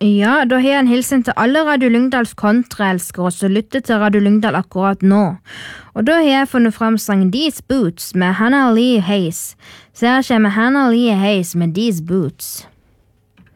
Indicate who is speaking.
Speaker 1: Ja, da har jeg en hilsen til alle Radio Lyngdals kontraelskere som lytter til Radio Lyngdal akkurat nå. Og da har jeg funnet frem sang These Boots med Hannah Lee Hayes. Så her kommer Hannah Lee Hayes med These Boots.